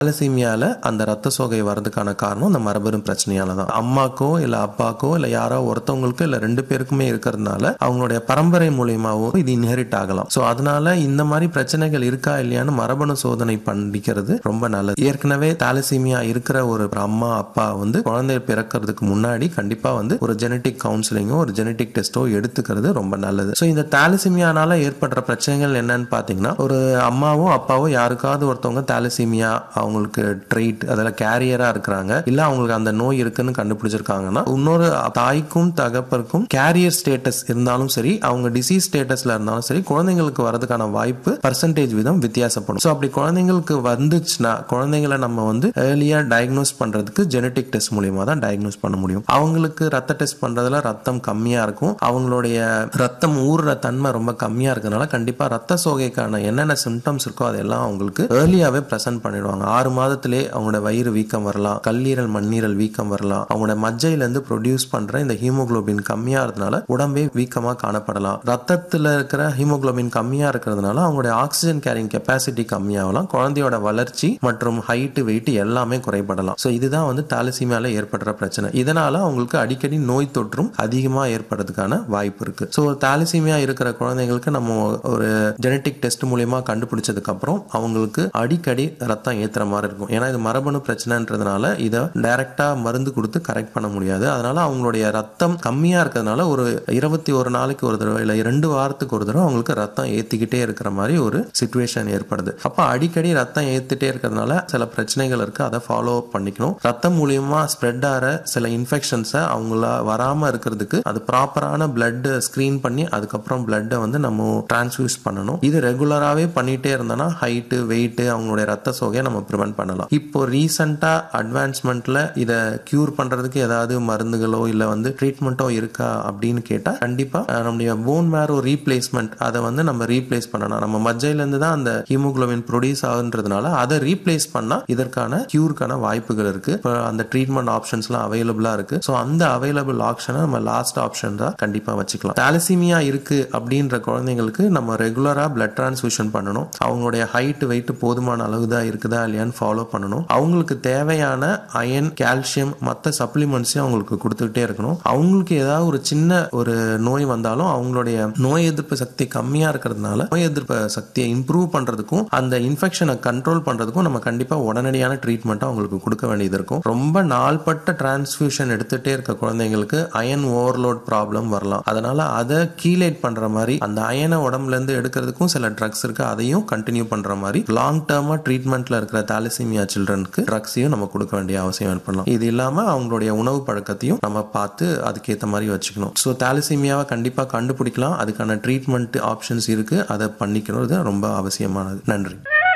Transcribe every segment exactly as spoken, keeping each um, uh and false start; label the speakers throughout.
Speaker 1: தாலசீமியால அந்த ரத்த சோகை வரதுக்கான காரணம் அந்த மரபணு பிரச்சனையால தான். அம்மாக்கோ இல்ல அப்பாக்கோ இல்ல யாரோ ஒருத்தவங்களுக்கோ இல்ல ரெண்டு பேருக்குமே இருக்கிறதுனால அவங்களுடைய பரம்பரை மூலியமாவோ இது இன்ஹெரிட் ஆகலாம். சோ அதனால இந்த மாதிரி பிரச்சனைகள் இருக்கா இல்லையான்னு மரபணு சோதனை பண்ணிக்கிறது ரொம்ப நல்லது. ஏற்கனவே தாலசீமியா இருக்கிற ஒரு அம்மா அப்பா வந்து குழந்தை பிறக்கிறதுக்கு முன்னாடி கண்டிப்பா வந்து ஒரு ஜெனடிக் கவுன்சிலிங்கோ ஒரு ஜெனடிக் டெஸ்டோ எடுத்துக்கிறது ரொம்ப நல்லது. சோ இந்த தாலசீமியானால ஏற்படுற பிரச்சனைகள் என்னன்னு பாத்தீங்கன்னா, ஒரு அம்மாவோ அப்பாவோ யாருக்காவது ஒருத்தவங்க தாலசீமியா அவங்களுக்கு ட்ரெயிட் அதில் கேரியரா இருக்கிறாங்க, இல்ல அவங்களுக்கு அந்த நோய் இருக்குன்னு கண்டுபிடிச்சிருக்காங்கன்னா இன்னொரு தாய்க்கும் தகப்பருக்கும் கேரியர் ஸ்டேட்டஸ் இருந்தாலும் சரி, அவங்க டிசீஸ் ஸ்டேட்டஸ்ல இருந்தாலும் சரி, குழந்தைங்களுக்கு வரதுக்கான வாய்ப்பு பர்சன்டேஜ் விதம் வித்தியாசப்படும். ஸோ அப்படி குழந்தைங்களுக்கு வந்துச்சுன்னா குழந்தைங்களை நம்ம வந்து ஏர்லியா டயக்னோஸ் பண்றதுக்கு ஜெனடிக் டெஸ்ட் மூலியமா தான் டயக்னோஸ் பண்ண முடியும். அவங்களுக்கு ரத்த டெஸ்ட் பண்றதுல ரத்தம் கம்மியா இருக்கும், அவங்களுடைய ரத்தம் ஊறுற தன்மை ரொம்ப கம்மியா இருக்கிறதுனால கண்டிப்பா ரத்த சோகைக்கான என்னென்ன சிம்டம்ஸ் இருக்கோ அதெல்லாம் அவங்களுக்கு ஏர்லியாவே பிரசன்ட் பண்ணிடுவாங்க. ஆறு மாதத்திலே அவங்களோட வயிறு வீக்கம் வரலாம், கல்லீரல் மண்ணீரல் வீக்கம் வரலாம், அவங்களோட மஜ்ஜையில இருந்து ப்ரொடியூஸ் பண்ற இந்த ஹீமோகுளோபின் கம்மியா இருந்தனால உடம்பே வீக்கமா காணப்படலாம். ரத்தத்துல இருக்கிற ஹீமோகுளோபின் கம்மியா இருக்கிறதுனால அவங்களுடைய ஆக்சிஜன் கேரிங் கெப்பாசிட்டி கம்மியாகலாம், குழந்தையோட வளர்ச்சி மற்றும் ஹைட் வெயிட் எல்லாமே குறைபடலாம். சோ இதுதான் வந்து தாலசீமியால ஏற்படுற பிரச்சனை. இதனால அவங்களுக்கு அடிக்கடி நோய் தொற்றும் அதிகமா ஏற்படுறதுக்கான வாய்ப்பு இருக்கு. சோ தாலசீமியா இருக்கிற குழந்தைங்களுக்கு நம்ம ஒரு ஜெனடிக் டெஸ்ட் மூலமா கண்டுபிடிச்சதுக்கு அப்புறம் அவங்களுக்கு அடிக்கடி ரத்தம் ஏத்துற மாதிரி இருக்கும். ஏன்னா இது மரபணு பிரச்சனைன்றதுனால இதை டைரக்டா மருந்து கொடுத்து கரெக்ட் பண்ண முடியாது. அதனால அவங்களுடைய ரத்தம் கம்மியா இருக்கிறதுனால ஒரு இருபத்தி ஒரு நாளைக்கு ஒரு தடவை இல்ல ரெண்டு வாரத்துக்கு ஒரு தடவை அவங்களுக்கு ரத்தம் ஏத்திக்கிட்டே இருக்கிற மாதிரி ஒரு சிச்சுவேஷன் ஏற்படுது. அப்ப அடிக்கடி ரத்தம் ஏத்திட்டே இருக்கிறதுனால சில பிரச்சனைகள் இருக்கு, அதை ஃபாலோ பண்ணிக்கணும். ரத்தம் மூலியமா ஸ்ப்ரெட் ஆகிற சில இன்ஃபெக்ஷன்ஸை அவங்கள வராம இருக்கிறதுக்கு அது ப்ராப்பரான பிளட் ஸ்கிரீன் பண்ணி அதுக்கப்புறம் பிளட்டை வந்து நம்ம டிரான்ஸ்ஃபியூஸ் பண்ணணும். இது ரெகுலராகவே பண்ணிட்டே இருந்தோம்னா ஹைட்டு வெயிட் அவங்களுடைய ரத்த சோகையை நம்ம ப்ரிவென்ட் பண்ணலாம். இப்போ ரீசெண்டா அட்வான்ஸ்மெண்ட்ல இதை கியூர் பண்றதுக்கு ஏதாவது மருந்துகளோ இல்ல வந்து ட்ரீட்மெண்ட்டோ இருக்கா அப்படின்னு கேட்டா கண்டிப்பா நம்முடைய போன் மேரோ ரீப்ளேஸ்மெண்ட் அதை வந்து நம்ம ரீப்ளேஸ் பண்ணணும். நம்ம மஜ்ஜையில இருந்து தான் அந்த ஹீமோகுளோபின் ப்ரொடியூஸ் ஆகுன்றதுனால அதை ரீப்ளேஸ் பண்ணா இதற்கான கியூருக்கான வாய்ப்புகள் இருக்கு. அந்த ட்ரீட்மெண்ட் ஆப்ஷன்ஸ் எல்லாம் அவைலபிளா இருக்கு. ஸோ அந்த அவைலபிள் ஆப்ஷனை நம்ம லாஸ்ட் ஆப்ஷன் தான் கண்டிப்பா வச்சுக்கலாம். தாலசீமியா இருக்கு அப்படின்ற குழந்தைங்களுக்கு நம்ம ரெகுலரா பிளட் டிரான்ஸ்ஃபியூஷன் பண்ணணும். அவங்களுடைய ஹைட் வெயிட் போதுமான அளவு தான் இருக்குதா இல்லையான்னு ஃபாலோ பண்ணணும். அவங்களுக்கு தேவையான அயன் கால்சியம் மற்ற சப்ளிமெண்ட்ஸையும் அவங்களுக்கு கொடுத்துக்கிட்டே இருக்கணும். அவங்களுக்கு ஏதாவது ஒரு சின்ன ஒரு நோய் வந்தாலும் அவங்களுடைய நோய் எதிர்ப்பு சக்தி கம்மியா இருக்கிறதுனால நோய் எதிர்ப்பு சக்தியை இம்ப்ரூவ் பண்றதுக்கும் அந்த இன்ஃபெக்ஷனை கண்ட்ரோல் பண்றதுக்கும் நம்ம கண்டிப்பா உடனடியான ட்ரீட்மெண்ட் அவங்களுக்கு கொடுக்க வேண்டியது இருக்கும். ரொம்ப நாள்பட்ட டிரான்ஸ்ஃபியூஷன் எடுத்துட்டே இருக்க குழந்தைங்களுக்கு அயன் ஓவர்லோட் ப்ராப்ளம் வரலாம். அதனால அதை கீலேட் பண்ற மாதிரி அந்த அயனை உடம்புல இருந்து எடுக்கிறதுக்கும் சில ட்ரக்ஸ் இருக்கு, அதையும் கண்டினியூ பண்ற மாதிரி லாங் டர்மா ட்ரீட்மெண்ட்ல இருக்கிற தாலசீமியா சில்ட்ரனுக்கு ட்ரக்ஸையும் நம்ம கொடுக்க வேண்டிய அவசியம் ஏற்படலாம். இது இல்லாம அவங்களுடைய உணவு பழக்கத்தையும் நம்ம பார்த்து அதுக்கேற்ற மாதிரி வச்சுக்கணும். ஸோ தாலசீமியாவை கண்டிப்பா கண்டுபிடிக்கலாம், அதுக்கான ட்ரீட்மெண்ட் ஆப்ஷன்ஸ் இருக்கு, அதை பண்ணிக்கிறது ரொம்ப அவசியமானது. நன்றி.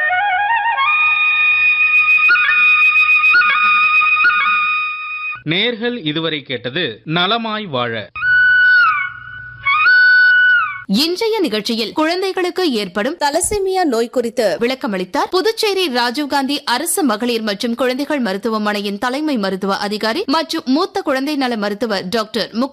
Speaker 2: நேர்கள் இதுவரை கேட்டது நலமாய் வாழ.
Speaker 3: இன்றைய நிகழ்ச்சியில் குழந்தைகளுக்கு ஏற்படும் தலசீமியா நோய் குறித்து விளக்கமளித்தார் புதுச்சேரி ராஜீவ்காந்தி அரசு மகளிர் மற்றும் குழந்தைகள் மருத்துவமனையின் தலைமை மருத்துவ அதிகாரி மற்றும் மூத்த குழந்தை நல மருத்துவர் டாக்டர்